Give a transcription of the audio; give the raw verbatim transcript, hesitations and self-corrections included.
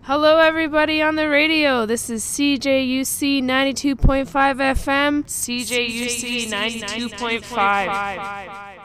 Hello, everybody on the radio. This is C J U C ninety-two point five F M. C J U C ninety-two point five.